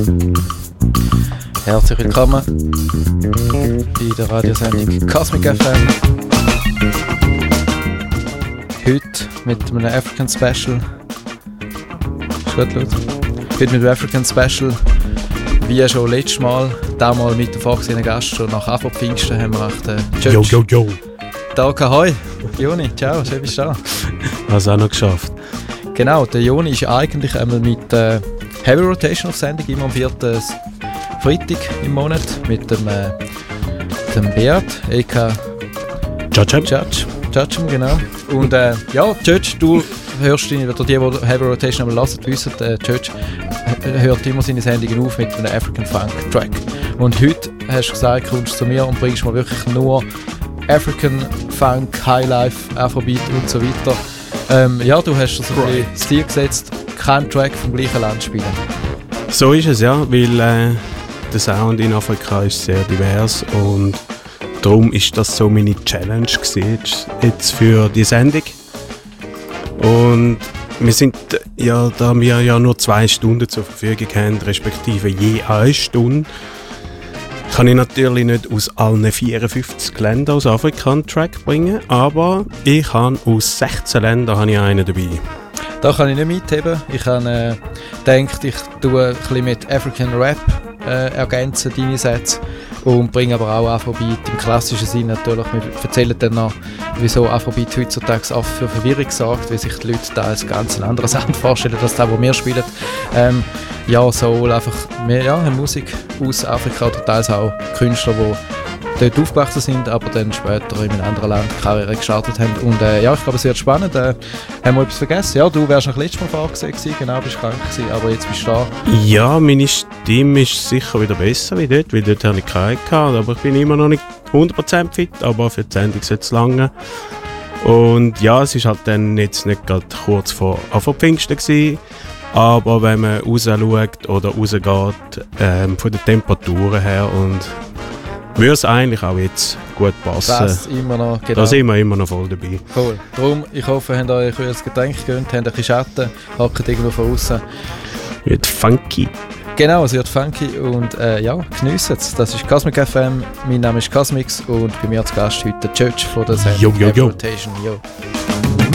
Herzlich willkommen bei der Radiosendung Cosmic FM. Heute mit einem African Special. Ist gut laut? Heute mit einem African Special. Wie schon letztes Mal, damals mit dem vorgesehenen Gast, schon nach Afro-Pfingsten haben wir gedacht, Yo. Tag, ahoi. Joni, ciao, schön bist du da. Hast du auch noch geschafft. Genau, der Joni ist eigentlich einmal mit Heavy Rotation auf Sendung, immer am 4. Freitag im Monat, mit dem Beat, a.k.a. Judge, genau. Und Judge, du hörst ihn, oder die Heavy Rotation einmal hören, wissen, Judge hört immer seine Sendungen auf mit einem African Funk Track. Und heute hast du gesagt, kommst du zu mir und bringst mir wirklich nur African Funk, Highlife, Afrobeat und so weiter. Du hast so ein bisschen das Ziel gesetzt, keinen Track vom gleichen Land spielen. So ist es, ja, weil der Sound in Afrika ist sehr divers und darum ist das so meine Challenge gewesen, jetzt für die Sendung. Und wir sind da wir ja nur 2 Stunden zur Verfügung haben, respektive je 1 Stunde, kann ich natürlich nicht aus allen 54 Ländern aus Afrika einen Track bringen, aber ich habe aus 16 Ländern einen dabei. Da kann ich nicht mitheben. Ich habe gedacht, ich tue ein bisschen mit African Rap ergänzen, deine Sätze, und bringe aber auch Afrobeat im klassischen Sinn natürlich. Wir erzählen dann noch, wieso Afrobeat heutzutage auch für Verwirrung sorgt, weil sich die Leute da als ganz anderen Sound vorstellen, als das, was wir spielen. Soul, einfach mehr Musik aus Afrika, oder teils auch Künstler, die dort aufgewachsen sind, aber dann später in einem anderen Land Karriere gestartet haben. Und ich glaube, es wird spannend. Haben wir etwas vergessen? Ja, du wärst noch letztes Mal vorgesehen gewesen, genau, bist krank gewesen, aber jetzt bist du da. Ja, meine Stimme ist sicher wieder besser wie dort, weil dort habe ich keine gehabt, aber ich bin immer noch nicht 100% fit, aber für die Sendung sollte es lange. Und ja, es ist halt dann jetzt nicht gerade kurz vor Pfingsten gewesen, aber wenn man rausschaut oder rausgeht, von den Temperaturen her, und würde es eigentlich auch jetzt gut passen. Das immer noch, genau. Da sind wir immer noch voll dabei. Cool. Darum, ich hoffe, ihr habt euch ein Getränk gegönnt, habt ein bisschen Schatten, hackt irgendwo von außen. Wird funky. Genau, es wird funky und geniessen es. Das ist Cosmic FM, mein Name ist Cosmix und bei mir als Gast heute der Judge von der Sendung Rotation. Yo.